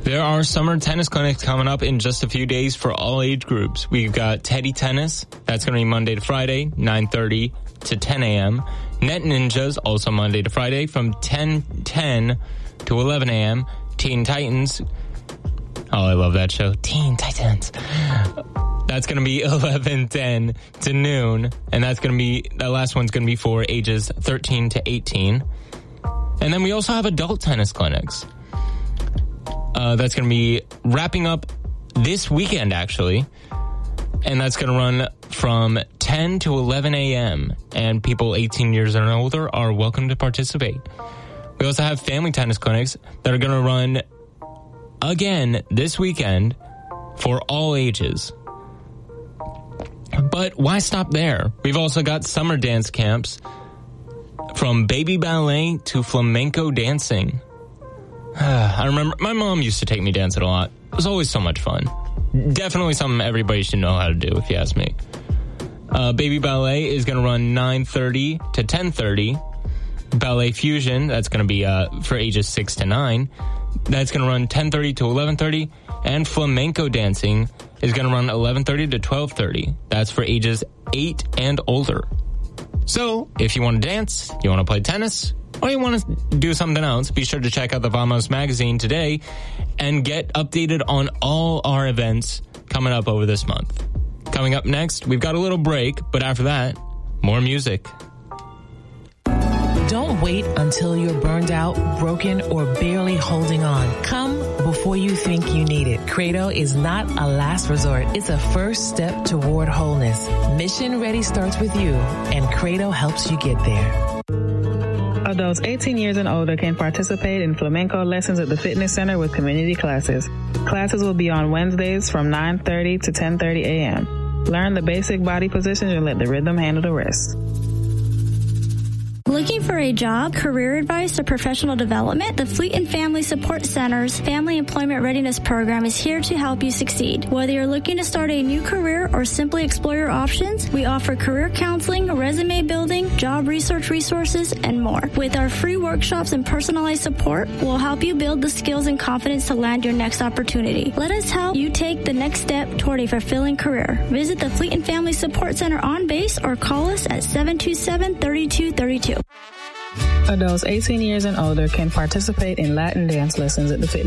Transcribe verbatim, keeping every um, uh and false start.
There are summer tennis clinics coming up in just a few days for all age groups. We've got Teddy Tennis. That's going to be Monday to Friday, nine thirty to ten a.m. Net Ninjas, also Monday to Friday, from ten ten to eleven a.m. Teen Titans. Oh, I love that show. Teen Titans. That's going to be eleven ten to noon. And that's going to be, that last one's going to be for ages thirteen to eighteen. And then we also have adult tennis clinics. Uh, that's going to be wrapping up this weekend, actually. And that's going to run from ten to eleven a.m. And people eighteen years and older are welcome to participate. We also have family tennis clinics that are going to run again this weekend for all ages. But why stop there? We've also got summer dance camps from baby ballet to flamenco dancing. I remember my mom used to take me dancing a lot. It was always so much fun. Definitely something everybody should know how to do, if you ask me. Uh, baby ballet is going to run nine thirty to ten thirty. Ballet fusion, that's going to be uh, for ages six to nine. That's going to run ten thirty to eleven thirty. And flamenco dancing is going to run eleven thirty to twelve thirty. That's for ages eight and older. So, if you want to dance, you want to play tennis, or you want to do something else, be sure to check out the Vamos magazine today and get updated on all our events coming up over this month. Coming up next, we've got a little break, but after that, more music. Don't wait until you're burned out, broken, or barely holding on. Come before you think you need it. Credo is not a last resort. It's a first step toward wholeness. Mission Ready starts with you, and Credo helps you get there. Adults eighteen years and older can participate in flamenco lessons at the fitness center with community classes. Classes will be on Wednesdays from nine thirty to ten thirty a.m. Learn the basic body positions and let the rhythm handle the rest. Looking for a job, career advice, or professional development? The Fleet and Family Support Center's Family Employment Readiness Program is here to help you succeed. Whether you're looking to start a new career or simply explore your options, we offer career counseling, resume building, job research resources, and more. With our free workshops and personalized support, we'll help you build the skills and confidence to land your next opportunity. Let us help you take the next step toward a fulfilling career. Visit the Fleet and Family Support Center on base or call us at seven two seven, three two three two. Adults eighteen years and older can participate in Latin dance lessons at the fitness